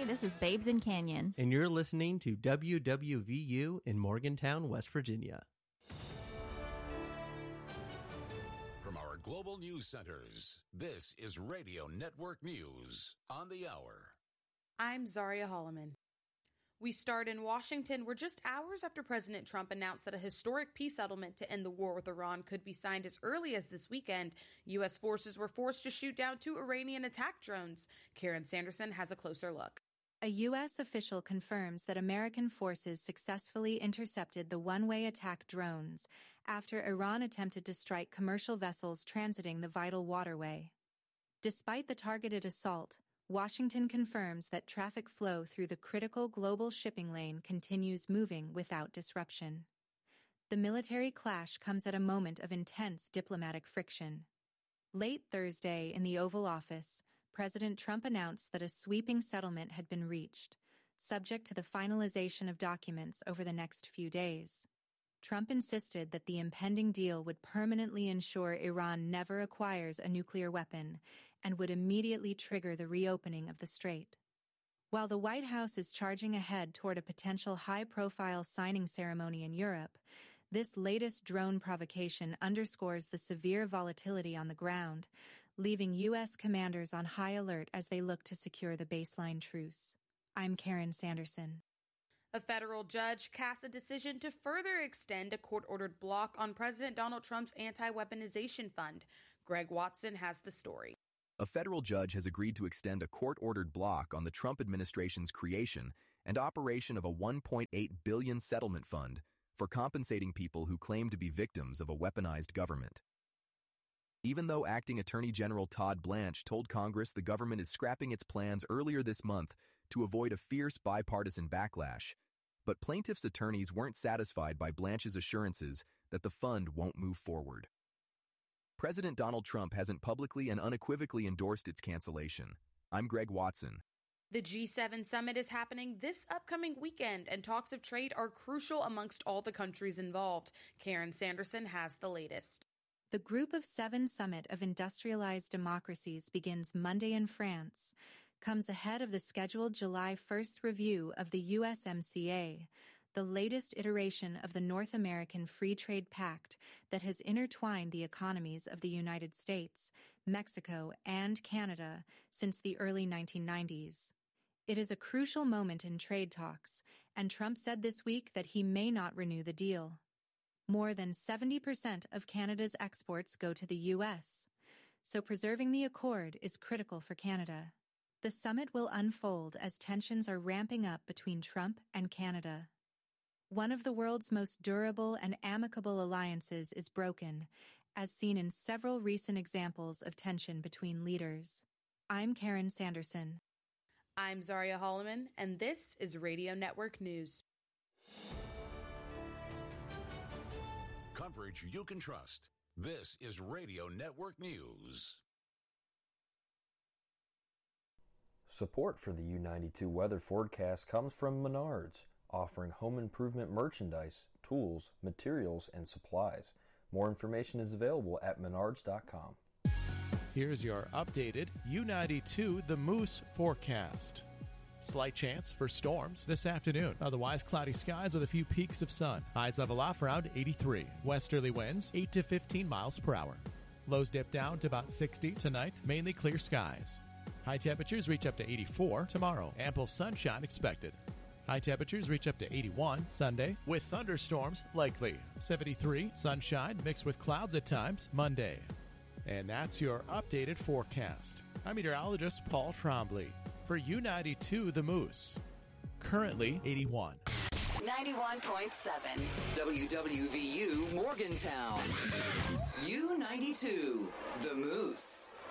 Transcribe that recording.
Hey, this is Babes in Canyon. And you're listening to WWVU in Morgantown, West Virginia. From our global news centers, this is Radio Network News on the Hour. I'm Zaria Holloman. We start in Washington, where just hours after President Trump announced that a historic peace settlement to end the war with Iran could be signed as early as this weekend, U.S. forces were forced to shoot down 2 Iranian attack drones. Karen Sanderson has a closer look. A U.S. official confirms that American forces successfully intercepted the one-way attack drones after Iran attempted to strike commercial vessels transiting the vital waterway. Despite the targeted assault, Washington confirms that traffic flow through the critical global shipping lane continues moving without disruption. The military clash comes at a moment of intense diplomatic friction. Late Thursday in the Oval Office, President Trump announced that a sweeping settlement had been reached, subject to the finalization of documents over the next few days. Trump insisted that the impending deal would permanently ensure Iran never acquires a nuclear weapon and would immediately trigger the reopening of the strait. While the White House is charging ahead toward a potential high-profile signing ceremony in Europe, this latest drone provocation underscores the severe volatility on the ground, leaving U.S. commanders on high alert as they look to secure the baseline truce. I'm Karen Sanderson. A federal judge cast a decision to further extend a court-ordered block on President Donald Trump's anti-weaponization fund. Greg Watson has the story. A federal judge has agreed to extend a court-ordered block on the Trump administration's creation and operation of a $1.8 billion settlement fund for compensating people who claim to be victims of a weaponized government. Even though Acting Attorney General Todd Blanche told Congress the government is scrapping its plans earlier this month to avoid a fierce bipartisan backlash, but plaintiffs' attorneys weren't satisfied by Blanche's assurances that the fund won't move forward. President Donald Trump hasn't publicly and unequivocally endorsed its cancellation. I'm Greg Watson. The G7 summit is happening this upcoming weekend, and talks of trade are crucial amongst all the countries involved. Karen Sanderson has the latest. The Group of 7 Summit of Industrialized Democracies begins Monday in France, comes ahead of the scheduled July 1st review of the USMCA, the latest iteration of the North American Free Trade Pact that has intertwined the economies of the United States, Mexico, and Canada since the early 1990s. It is a crucial moment in trade talks, and Trump said this week that he may not renew the deal. More than 70% of Canada's exports go to the U.S., so preserving the accord is critical for Canada. The summit will unfold as tensions are ramping up between Trump and Canada. One of the world's most durable and amicable alliances is broken, as seen in several recent examples of tension between leaders. I'm Karen Sanderson. I'm Zaria Holloman, and this is Radio Network News. Coverage you can trust. This is Radio Network News. Support for the U92 weather forecast comes from Menards, offering home improvement merchandise, tools, materials, and supplies. More information is available at menards.com. Here's your updated U92 The Moose forecast. Slight chance for storms this afternoon. Otherwise, cloudy skies with a few peaks of sun. Highs level off around 83. Westerly winds 8 to 15 miles per hour. Lows dip down to about 60 tonight. Mainly clear skies. High temperatures reach up to 84 tomorrow. Ample sunshine expected. High temperatures reach up to 81 Sunday, with thunderstorms likely. 73 sunshine mixed with clouds at times Monday. And that's your updated forecast. I'm meteorologist Paul Trombley for U92 The Moose. Currently 81. 91.7 WWVU Morgantown. U92 The Moose.